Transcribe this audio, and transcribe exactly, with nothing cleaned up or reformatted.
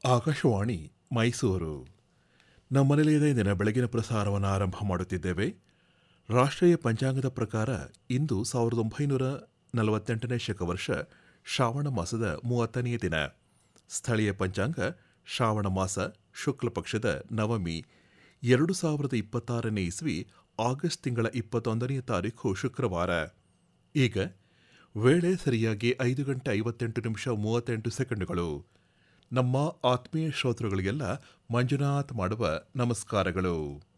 ಆಕಾಶವಾಣಿ ಮೈಸೂರು. ನಮ್ಮನೆಯಲ್ಲಿದೆ ದಿನ ಬೆಳಗಿನ ಪ್ರಸಾರವನ್ನು ಆರಂಭ ಮಾಡುತ್ತಿದ್ದೇವೆ. ರಾಷ್ಟ್ರೀಯ ಪಂಚಾಂಗದ ಪ್ರಕಾರ ಇಂದು ಸಾವಿರದ ಒಂಬೈನೂರ ನಲವತ್ತೆಂಟನೇ ಶಕವರ್ಷ ಶ್ರಾವಣ ಮಾಸದ ಮೂವತ್ತನೆಯ ದಿನ. ಸ್ಥಳೀಯ ಪಂಚಾಂಗ ಶ್ರಾವಣ ಮಾಸ ಶುಕ್ಲ ಪಕ್ಷದ ನವಮಿ ಎರಡು ಸಾವಿರದ ಇಪ್ಪತ್ತಾರನೇ ಇಸ್ವಿ ಆಗಸ್ಟ್ ತಿಂಗಳ ಇಪ್ಪತ್ತೊಂದನೆಯ ತಾರೀಖು ಶುಕ್ರವಾರ. ಈಗ ವೇಳೆ ಸರಿಯಾಗಿ ಐದು ಗಂಟೆ ಐವತ್ತೆಂಟು ನಿಮಿಷ ಮೂವತ್ತೆಂಟು ಸೆಕೆಂಡುಗಳು. ನಮ್ಮ ಆತ್ಮೀಯ ಶ್ರೋತೃಗಳಿಗೆಲ್ಲ ಮಂಜುನಾಥ್ ಮಾಡುವ ನಮಸ್ಕಾರಗಳು.